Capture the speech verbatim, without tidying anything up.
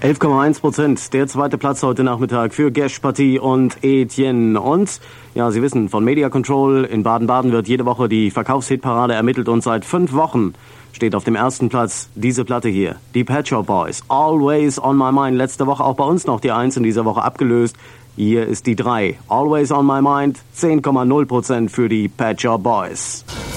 elf Komma eins Prozent, der zweite Platz heute Nachmittag für Gesh Paty und Etienne. Und, ja, Sie wissen, von Media Control in Baden-Baden wird jede Woche die Verkaufshitparade ermittelt und seit fünf Wochen steht auf dem ersten Platz diese Platte hier, die Pet Shop Boys, Always on My Mind. Letzte Woche auch bei uns noch die eins, in dieser Woche abgelöst. Hier ist die drei, Always on My Mind, zehn Komma null Prozent für die Pet Shop Boys.